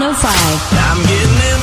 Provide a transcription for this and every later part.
B105. I'm getting them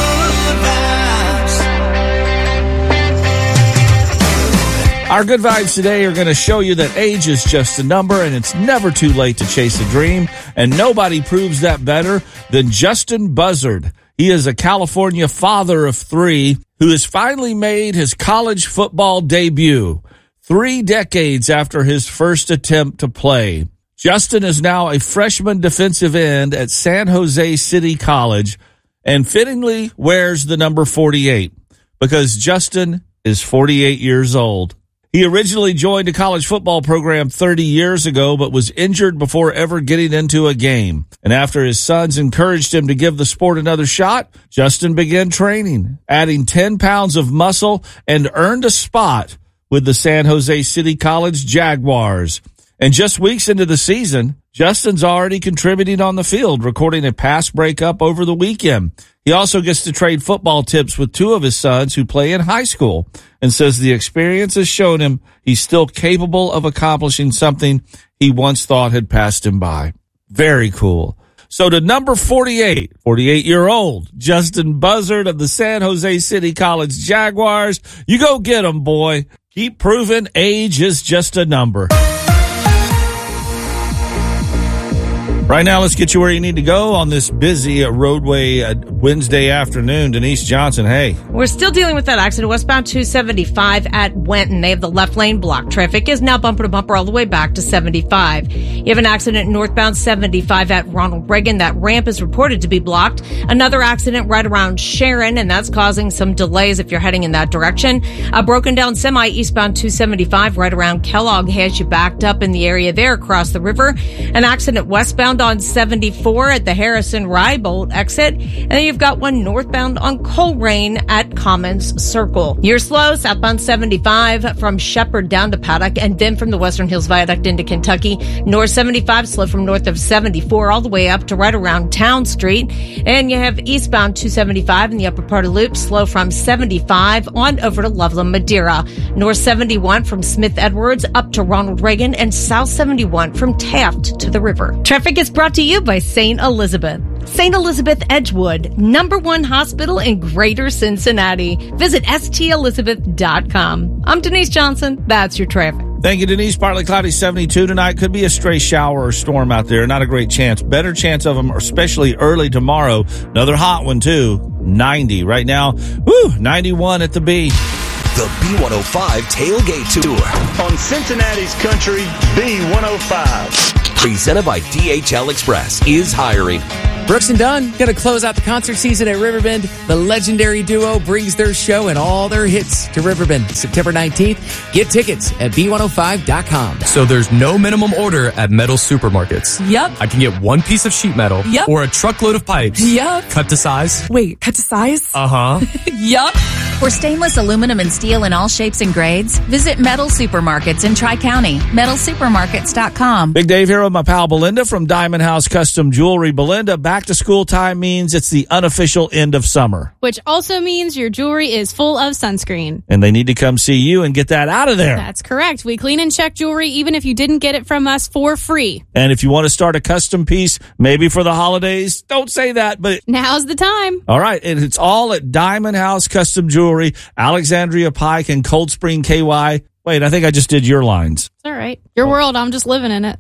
good vibes. Our good vibes today are going to show you that age is just a number and it's never too late to chase a dream. And nobody proves that better than Justin Buzzard. He is a California father of three who has finally made his college football debut 3 decades after his first attempt to play. Justin is now a freshman defensive end at San Jose City College and fittingly wears the number 48 because Justin is 48 years old. He originally joined a college football program 30 years ago, but was injured before ever getting into a game. And after his sons encouraged him to give the sport another shot, Justin began training, adding 10 pounds of muscle, and earned a spot with the San Jose City College Jaguars. And just weeks into the season, Justin's already contributing on the field, recording a pass breakup over the weekend. He also gets to trade football tips with 2 of his sons who play in high school and says the experience has shown him he's still capable of accomplishing something he once thought had passed him by. Very cool. So to number 48-year-old Justin Buzzard of the San Jose City College Jaguars, you go get him, boy. Keep proving age is just a number. Right now, let's get you where you need to go on this busy roadway Wednesday afternoon. Denise Johnson, hey. We're still dealing with that accident westbound 275 at Wenton. They have the left lane blocked. Traffic is now bumper to bumper all the way back to 75. You have an accident northbound 75 at Ronald Reagan. That ramp is reported to be blocked. Another accident right around Sharon, and that's causing some delays if you're heading in that direction. A broken down semi eastbound 275 right around Kellogg has you backed up in the area there across the river. An accident westbound on 74 at the Harrison-Rybolt exit. And then you've got one northbound on Colerain at Commons Circle. You're slow southbound 75 from Shepherd down to Paddock, and then from the Western Hills Viaduct into Kentucky. North 75 slow from north of 74 all the way up to right around Town Street. And you have eastbound 275 in the upper part of Loop slow from 75 on over to Loveland, Madeira. North 71 from Smith Edwards up to Ronald Reagan, and South 71 from Taft to the river. Traffic is brought to you by St. Elizabeth. St. Elizabeth Edgewood, #1 hospital in Greater Cincinnati. Visit stelizabeth.com. I'm Denise Johnson. That's your traffic. Thank you, Denise. Partly cloudy, 72 tonight. Could be a stray shower or storm out there. Not a great chance. Better chance of them, especially early tomorrow. Another hot one, too. 90 right now. 91 at the B. The B105 Tailgate Tour on Cincinnati's Country B105. Presented by DHL Express is hiring. Brooks and Dunn going to close out the concert season at Riverbend. The legendary duo brings their show and all their hits to Riverbend September 19th. Get tickets at B105.com. So there's no minimum order at metal supermarkets. Yep. I can get one piece of sheet metal. Yep. Or a truckload of pipes. Yep. Cut to size. Wait, cut to size? Uh-huh. Yup. For stainless aluminum and steel in all shapes and grades, visit Metal Supermarkets in Tri-County. MetalSupermarkets.com. Big Dave here with my pal Belinda from Diamond House Custom Jewelry. Belinda, back to school time means it's the unofficial end of summer. Which also means your jewelry is full of sunscreen. And they need to come see you and get that out of there. That's correct. We clean and check jewelry even if you didn't get it from us for free. And if you want to start a custom piece, maybe for the holidays, don't say that, but now's the time. All right. And it's all at Diamond House Custom Jewelry, Alexandria Pike and Cold Spring KY. Wait, I think I just did your lines. It's all right. Your world, I'm just living in it.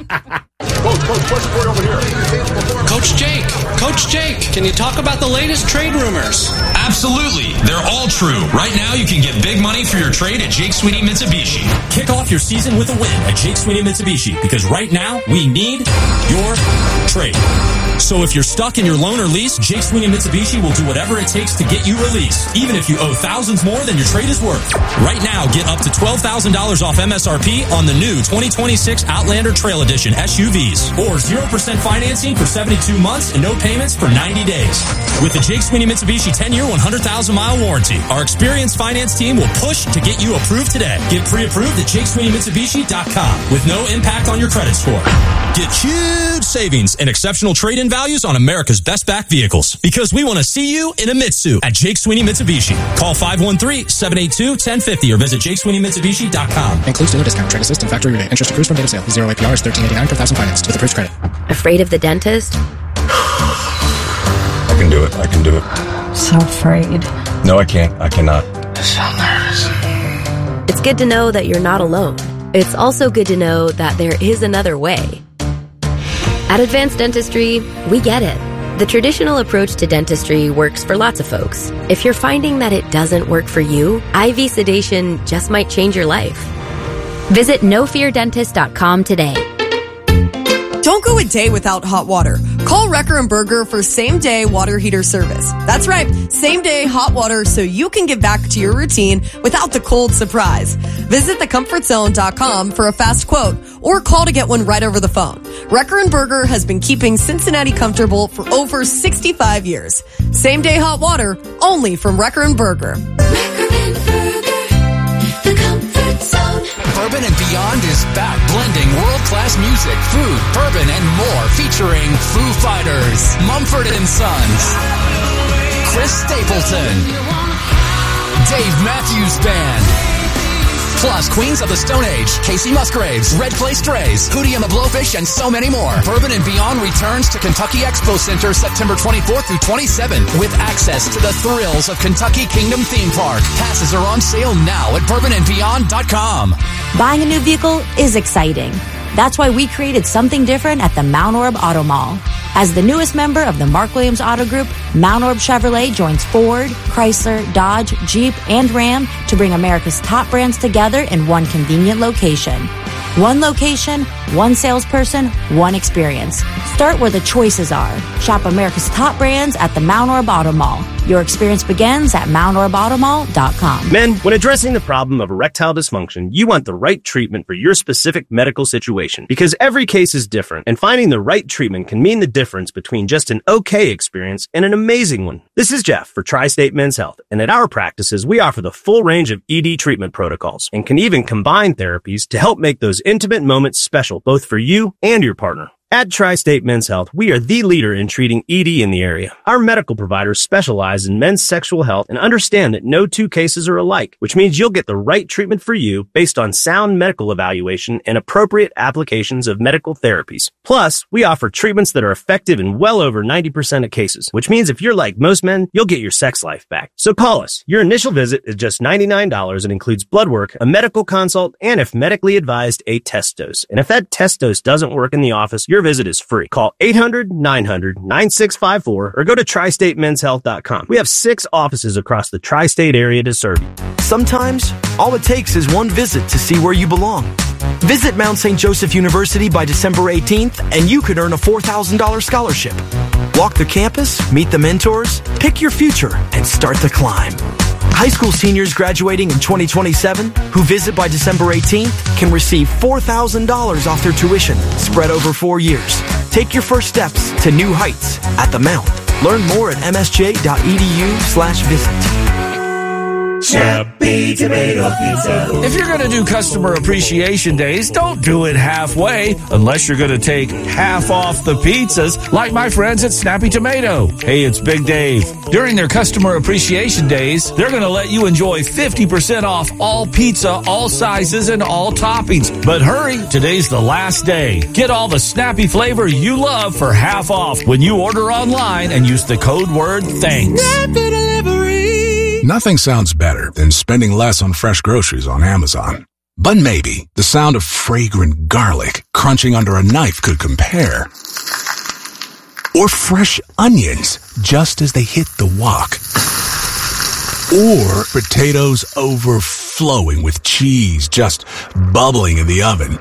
Coach Jake, can you talk about the latest trade rumors? Absolutely. They're all true. Right now, you can get big money for your trade at Jake Sweeney Mitsubishi. Kick off your season with a win at Jake Sweeney Mitsubishi, because right now, we need your trade. So if you're stuck in your loan or lease, Jake Sweeney Mitsubishi will do whatever it takes to get you released, even if you owe thousands more than your trade is worth. Right now, get up to $12,000 off MSRP on the new 2026 Outlander Trail Edition SUVs, or 0% financing for 72 months and no payments for 90 days. With the Jake Sweeney Mitsubishi 10-year, 100,000-mile warranty, our experienced finance team will push to get you approved today. Get pre-approved at JakeSweeneyMitsubishi.com with no impact on your credit score. Get huge savings and exceptional trade-in values on America's best back vehicles, because we want to see you in a Mitsu at Jake Sweeney Mitsubishi. Call 513-782-1050 or visit JakeSweeneyMitsubishi.com. Includes dealer discount, trade assist, and factory rebate. Interest accrues from date of sale. 0 APR is $13.89 per thousand financed with approved credit. Afraid of the dentist? can do it. I can do it. So afraid. No, I can't. I cannot. So nervous. It's good to know that you're not alone. It's also good to know that there is another way. At Advanced Dentistry, we get it. The traditional approach to dentistry works for lots of folks. If you're finding that it doesn't work for you, IV sedation just might change your life. Visit NoFearDentist.com today. Don't go a day without hot water. Call Wrecker & Berger for same-day water heater service. That's right, same-day hot water so you can get back to your routine without the cold surprise. Visit thecomfortzone.com for a fast quote or call to get one right over the phone. Wrecker & Berger has been keeping Cincinnati comfortable for over 65 years. Same-day hot water only from Wrecker & Berger. Bourbon and Beyond is back, blending world-class music, food, bourbon, and more, featuring Foo Fighters, Mumford & Sons, Chris Stapleton, Dave Matthews Band, plus Queens of the Stone Age, Casey Musgraves, Red Clay Strays, Hootie and the Blowfish, and so many more. Bourbon and Beyond returns to Kentucky Expo Center September 24th through 27th with access to the thrills of Kentucky Kingdom Theme Park. Passes are on sale now at bourbonandbeyond.com. Buying a new vehicle is exciting. That's why we created something different at the Mount Orab Auto Mall. As the newest member of the Mark Williams Auto Group, Mount Orab Chevrolet joins Ford, Chrysler, Dodge, Jeep, and Ram to bring America's top brands together in one convenient location. One location, one salesperson, one experience. Start where the choices are. Shop America's top brands at the Mount Orab Auto Mall. Your experience begins at MountOrabAutomall.com. Men, when addressing the problem of erectile dysfunction, you want the right treatment for your specific medical situation because every case is different, and finding the right treatment can mean the difference between just an okay experience and an amazing one. This is Jeff for Tri-State Men's Health, and at our practices, we offer the full range of ED treatment protocols and can even combine therapies to help make those intimate moments special both for you and your partner. At Tri-State Men's Health, we are the leader in treating ED in the area. Our medical providers specialize in men's sexual health and understand that no two cases are alike, which means you'll get the right treatment for you based on sound medical evaluation and appropriate applications of medical therapies. Plus, we offer treatments that are effective in well over 90% of cases, which means if you're like most men, you'll get your sex life back. So call us. Your initial visit is just $99 and includes blood work, a medical consult, and if medically advised, a test dose. And if that test dose doesn't work in the office, your visit is free. Call 800-900-9654 or go to TriStateMen'sHealth.com. We have 6 offices across the tri-state area to serve you. Sometimes, all it takes is one visit to see where you belong. Visit Mount St. Joseph University by December 18th and you could earn a $4,000 scholarship. Walk the campus, meet the mentors, pick your future, and start the climb. High school seniors graduating in 2027 who visit by December 18th can receive $4,000 off their tuition spread over 4 years. Take your first steps to new heights at the Mount. Learn more at msj.edu/visit. Snappy Tomato Pizza. If you're going to do customer appreciation days, don't do it halfway unless you're going to take half off the pizzas like my friends at Snappy Tomato. Hey, it's Big Dave. During their customer appreciation days, they're going to let you enjoy 50% off all pizza, all sizes, and all toppings. But hurry, today's the last day. Get all the snappy flavor you love for half off when you order online and use the code word THANKS. Nothing sounds better than spending less on fresh groceries on Amazon. But maybe the sound of fragrant garlic crunching under a knife could compare. Or fresh onions just as they hit the wok. Or potatoes overflowing with cheese just bubbling in the oven.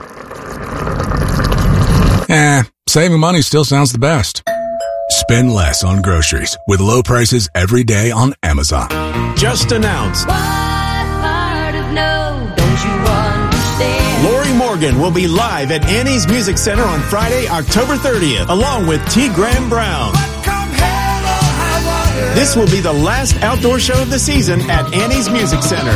Saving money still sounds the best. Spend less on groceries with low prices every day on Amazon. Just announced. What part of no don't you understand? Lori Morgan will be live at Annie's Music Center on Friday, October 30th, along with T. Graham Brown. This will be the last outdoor show of the season at Annie's Music Center.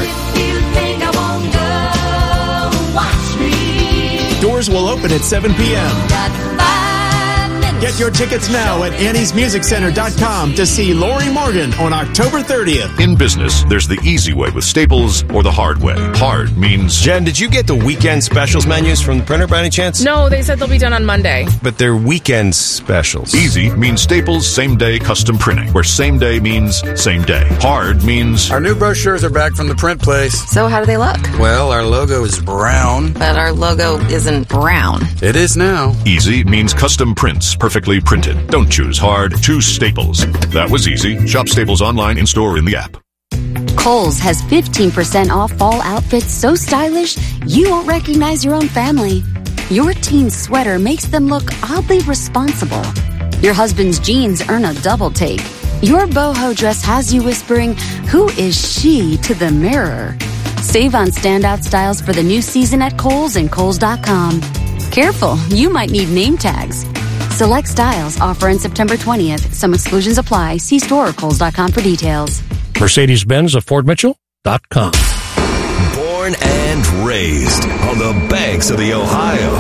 Doors will open at 7 p.m. Get your tickets now at AnniesMusicCenter.com to see Lori Morgan on October 30th. In business, there's the easy way with Staples or the hard way. Hard means... Jen, did you get the weekend specials menus from the printer by any chance? No, they said they'll be done on Monday. But they're weekend specials. Easy means Staples same-day custom printing, where same day means same day. Hard means... Our new brochures are back from the print place. So how do they look? Well, our logo is brown. But our logo isn't brown. It is now. Easy means custom prints, perfectly printed. Don't choose hard, choose Staples. That was easy. Shop Staples online, in-store, in the app. Kohl's has 15% off fall outfits so stylish you won't recognize your own family. Your teen's sweater makes them look oddly responsible. Your husband's jeans earn a double take. Your boho dress has you whispering, "Who is she?" to the mirror. Save on standout styles for the new season at Kohl's and Kohl's.com. Careful, you might need name tags. Select styles offer on September 20th. Some exclusions apply. See store or Kohl's.com for details. Mercedes-Benz of FordMitchell.com. Born and raised on the banks of the Ohio.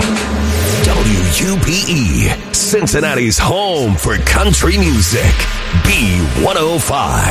WUPE, Cincinnati's home for country music. B105.